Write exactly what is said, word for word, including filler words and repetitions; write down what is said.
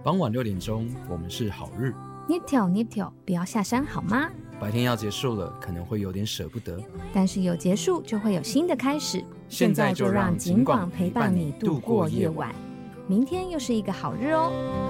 傍晚六点钟，我们是好日。 捏挑捏挑，不要下山好吗？ 白天要结束了，可能会有点舍不得， 但是有结束就会有新的开始。 现在就让警广陪伴你度过夜晚。 明天又是一个好日哦。